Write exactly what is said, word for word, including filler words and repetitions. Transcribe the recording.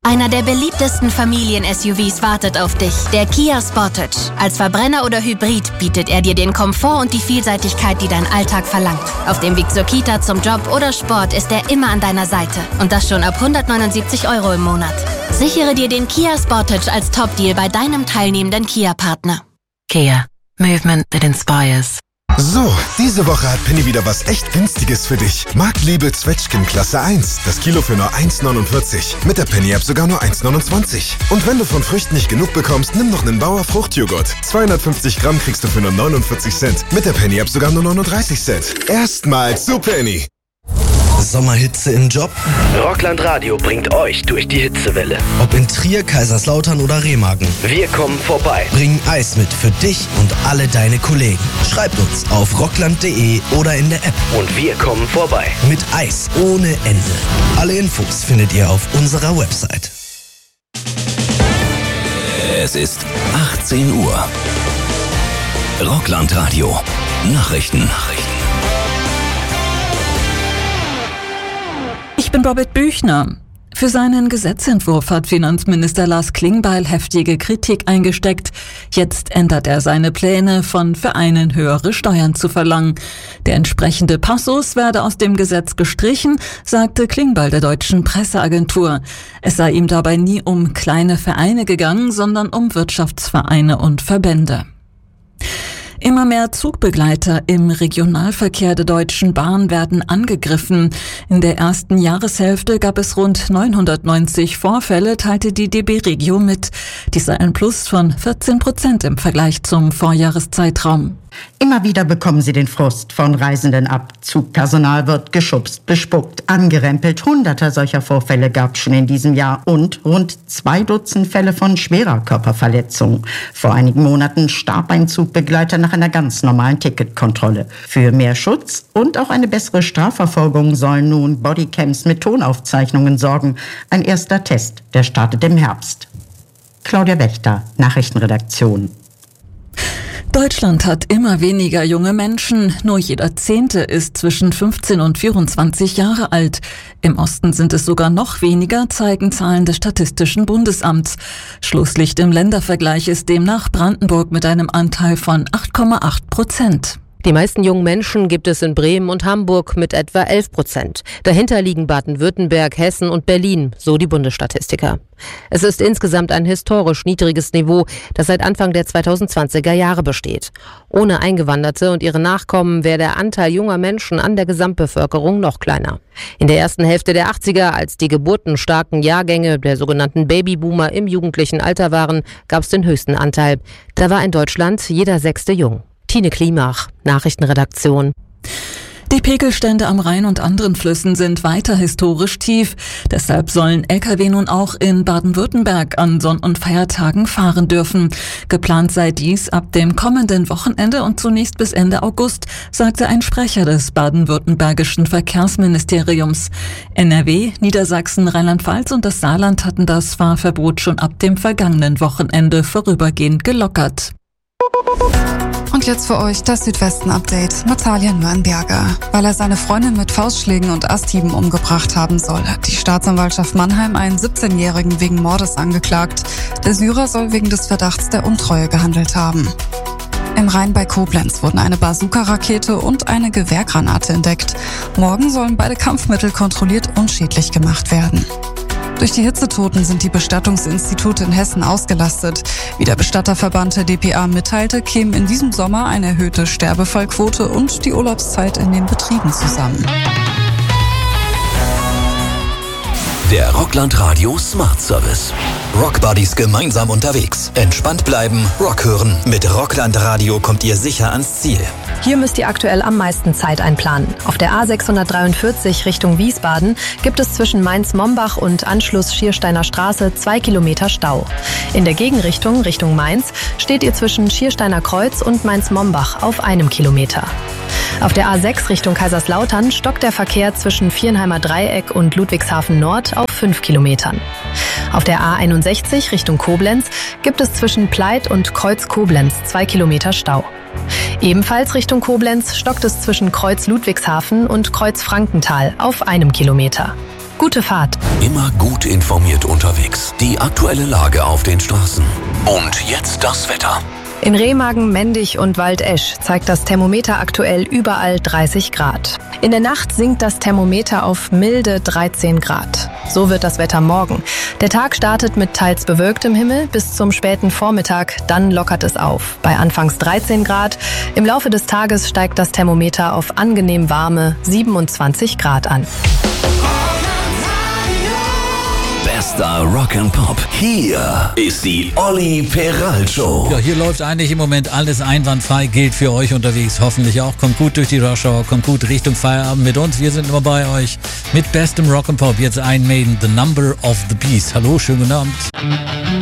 Einer der beliebtesten Familien-S U Vs wartet auf dich, der Kia Sportage. Als Verbrenner oder Hybrid bietet er dir den Komfort und die Vielseitigkeit, die dein Alltag verlangt. Auf dem Weg zur Kita, zum Job oder Sport ist er immer an deiner Seite. Und das schon ab hundertneunundsiebzig Euro im Monat. Sichere dir den Kia Sportage als Top-Deal bei deinem teilnehmenden Kia-Partner. Kia. Movement that inspires. So, diese Woche hat Penny wieder was echt Günstiges für dich. Marktliebe Zwetschgen Klasse eins. Das Kilo für nur eins neunundvierzig. Mit der Penny-App sogar nur eins neunundzwanzig. Und wenn du von Früchten nicht genug bekommst, nimm noch einen Bauer Fruchtjoghurt. zweihundertfünfzig Gramm kriegst du für nur neunundvierzig Cent. Mit der Penny-App sogar nur neununddreißig Cent. Erstmals zu Penny. Sommerhitze im Job? Rockland Radio bringt euch durch die Hitzewelle. Ob in Trier, Kaiserslautern oder Remagen. Wir kommen vorbei. Bringen Eis mit für dich und alle deine Kollegen. Schreibt uns auf rockland punkt de oder in der App. Und wir kommen vorbei. Mit Eis ohne Ende. Alle Infos findet ihr auf unserer Website. Es ist achtzehn Uhr. Rockland Radio. Nachrichten. Nachrichten. Ich bin Robert Büchner. Für seinen Gesetzentwurf hat Finanzminister Lars Klingbeil heftige Kritik eingesteckt. Jetzt ändert er seine Pläne, von Vereinen höhere Steuern zu verlangen. Der entsprechende Passus werde aus dem Gesetz gestrichen, sagte Klingbeil der deutschen Presseagentur. Es sei ihm dabei nie um kleine Vereine gegangen, sondern um Wirtschaftsvereine und Verbände. Immer mehr Zugbegleiter im Regionalverkehr der Deutschen Bahn werden angegriffen. In der ersten Jahreshälfte gab es rund neunhundertneunzig Vorfälle, teilte die D B Regio mit. Dies sei ein Plus von vierzehn Prozent im Vergleich zum Vorjahreszeitraum. Immer wieder bekommen sie den Frust von Reisenden ab. Zugpersonal wird geschubst, bespuckt, angerempelt. Hunderte solcher Vorfälle gab es schon in diesem Jahr und rund zwei Dutzend Fälle von schwerer Körperverletzung. Vor einigen Monaten starb ein Zugbegleiter nach einer ganz normalen Ticketkontrolle. Für mehr Schutz und auch eine bessere Strafverfolgung sollen nun Bodycams mit Tonaufzeichnungen sorgen. Ein erster Test, der startet im Herbst. Claudia Wächter, Nachrichtenredaktion. Deutschland hat immer weniger junge Menschen. Nur jeder Zehnte ist zwischen fünfzehn und vierundzwanzig Jahre alt. Im Osten sind es sogar noch weniger, zeigen Zahlen des Statistischen Bundesamts. Schlusslicht im Ländervergleich ist demnach Brandenburg mit einem Anteil von acht Komma acht Prozent. Die meisten jungen Menschen gibt es in Bremen und Hamburg mit etwa elf Prozent. Dahinter liegen Baden-Württemberg, Hessen und Berlin, so die Bundesstatistiker. Es ist insgesamt ein historisch niedriges Niveau, das seit Anfang der zweitausendzwanziger Jahre besteht. Ohne Eingewanderte und ihre Nachkommen wäre der Anteil junger Menschen an der Gesamtbevölkerung noch kleiner. In der ersten Hälfte der achtziger, als die geburtenstarken Jahrgänge der sogenannten Babyboomer im jugendlichen Alter waren, gab es den höchsten Anteil. Da war in Deutschland jeder Sechste jung. Tine Klimach, Nachrichtenredaktion. Die Pegelstände am Rhein und anderen Flüssen sind weiter historisch tief. Deshalb sollen L K W nun auch in Baden-Württemberg an Sonn- und Feiertagen fahren dürfen. Geplant sei dies ab dem kommenden Wochenende und zunächst bis Ende August, sagte ein Sprecher des baden-württembergischen Verkehrsministeriums. N R W, Niedersachsen, Rheinland-Pfalz und das Saarland hatten das Fahrverbot schon ab dem vergangenen Wochenende vorübergehend gelockert. Und jetzt für euch das Südwesten-Update mit Talia Nürnberger. Weil er seine Freundin mit Faustschlägen und Asthieben umgebracht haben soll, hat die Staatsanwaltschaft Mannheim einen siebzehnjährigen wegen Mordes angeklagt. Der Syrer soll wegen des Verdachts der Untreue gehandelt haben. Im Rhein bei Koblenz wurden eine Bazooka-Rakete und eine Gewehrgranate entdeckt. Morgen sollen beide Kampfmittel kontrolliert unschädlich gemacht werden. Durch die Hitzetoten sind die Bestattungsinstitute in Hessen ausgelastet. Wie der Bestatterverband der D P A mitteilte, kämen in diesem Sommer eine erhöhte Sterbefallquote und die Urlaubszeit in den Betrieben zusammen. Der Rockland Radio Smart Service. Rockbuddies gemeinsam unterwegs. Entspannt bleiben, Rock hören. Mit Rockland Radio kommt ihr sicher ans Ziel. Hier müsst ihr aktuell am meisten Zeit einplanen. Auf der A sechshundertdreiundvierzig Richtung Wiesbaden gibt es zwischen Mainz-Mombach und Anschluss Schiersteiner Straße zwei Kilometer Stau. In der Gegenrichtung, Richtung Mainz, steht ihr zwischen Schiersteiner Kreuz und Mainz-Mombach auf einem Kilometer. Auf der A sechs Richtung Kaiserslautern stockt der Verkehr zwischen Viernheimer Dreieck und Ludwigshafen Nord auf fünf Kilometern. Auf der A einundsechzig Richtung Koblenz gibt es zwischen Pleit und Kreuz Koblenz zwei Kilometer Stau. Ebenfalls Richtung Koblenz stockt es zwischen Kreuz Ludwigshafen und Kreuz Frankenthal auf einem Kilometer. Gute Fahrt. Immer gut informiert unterwegs. Die aktuelle Lage auf den Straßen. Und jetzt das Wetter. In Remagen, Mendig und Waldesch zeigt das Thermometer aktuell überall dreißig Grad. In der Nacht sinkt das Thermometer auf milde dreizehn Grad. So wird das Wetter morgen. Der Tag startet mit teils bewölktem Himmel bis zum späten Vormittag, dann lockert es auf. Bei anfangs dreizehn Grad. Im Laufe des Tages steigt das Thermometer auf angenehm warme siebenundzwanzig Grad an. Bester Rock and Pop. Hier ist die Olli Peral Show. Ja, hier läuft eigentlich im Moment alles einwandfrei, gilt für euch unterwegs hoffentlich auch. Kommt gut durch die Rush Hour, kommt gut Richtung Feierabend mit uns. Wir sind immer bei euch mit bestem Rock and Pop. Jetzt ein Maiden, The Number of the Beast. Hallo, schönen guten Abend.